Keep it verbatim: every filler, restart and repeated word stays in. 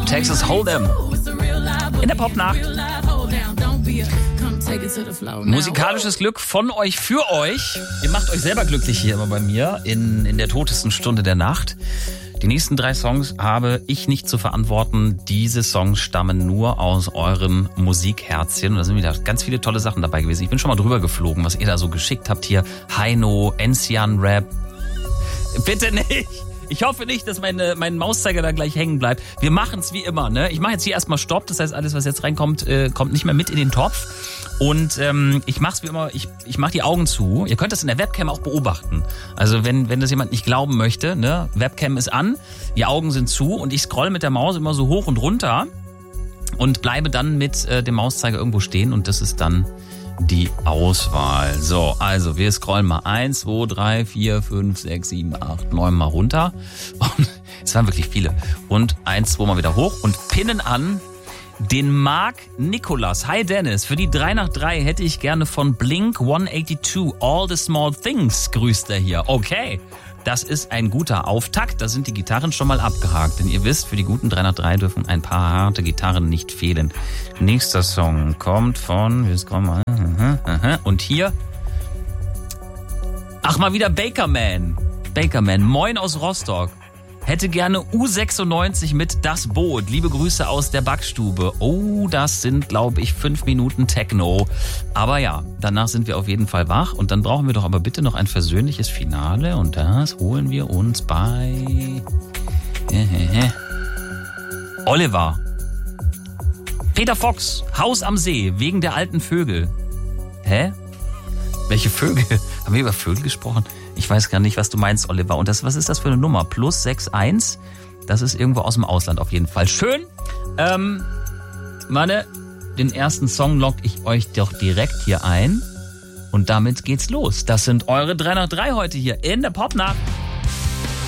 Texas Hold'em. In der Popnacht. Musikalisches Glück von euch für euch. Ihr macht euch selber glücklich hier immer bei mir in, in der totesten Stunde der Nacht. Die nächsten drei Songs habe ich nicht zu verantworten. Diese Songs stammen nur aus euren Musikherzchen. Und da sind wieder ganz viele tolle Sachen dabei gewesen. Ich bin schon mal drüber geflogen, was ihr da so geschickt habt hier. Heino, Enzian Rap. Bitte nicht. Ich hoffe nicht, dass meine, mein Mauszeiger da gleich hängen bleibt. Wir machen es wie immer, ne? Ich mache jetzt hier erstmal Stopp. Das heißt, alles, was jetzt reinkommt, äh, kommt nicht mehr mit in den Topf. Und ähm, ich mache es wie immer, ich, ich mache die Augen zu. Ihr könnt das in der Webcam auch beobachten. Also wenn, wenn das jemand nicht glauben möchte, ne? Webcam ist an, die Augen sind zu und ich scroll mit der Maus immer so hoch und runter und bleibe dann mit äh, dem Mauszeiger irgendwo stehen und das ist dann die Auswahl. So, also wir scrollen mal eins, zwei, drei, vier, fünf, sechs, sieben, acht, neun mal runter. Und es waren wirklich viele. Und eins, zwei mal wieder hoch und pinnen an den Marc Nikolas. Hi Dennis, für die drei nach drei hätte ich gerne von Blink hundertzweiundachtzig All the Small Things, grüßt er hier. Okay, das ist ein guter Auftakt. Da sind die Gitarren schon mal abgehakt. Denn ihr wisst, für die guten drei nach drei dürfen ein paar harte Gitarren nicht fehlen. Nächster Song kommt von... Wir scrollen mal. Und hier... Ach, mal wieder Bakerman. Bakerman, moin aus Rostock. Hätte gerne U sechsundneunzig mit Das Boot. Liebe Grüße aus der Backstube. Oh, das sind, glaube ich, fünf Minuten Techno. Aber ja, danach sind wir auf jeden Fall wach. Und dann brauchen wir doch aber bitte noch ein versöhnliches Finale. Und das holen wir uns bei... Oliver. Peter Fox, Haus am See, wegen der alten Vögel. Hä? Welche Vögel? Haben wir über Vögel gesprochen? Ich weiß gar nicht, was du meinst, Oliver. Und das, was ist das für eine Nummer? Plus sechs eins? Das ist irgendwo aus dem Ausland auf jeden Fall. Schön. Ähm, warte, den ersten Song logge ich euch doch direkt hier ein. Und damit geht's los. Das sind eure drei nach drei heute hier in der Popnacht.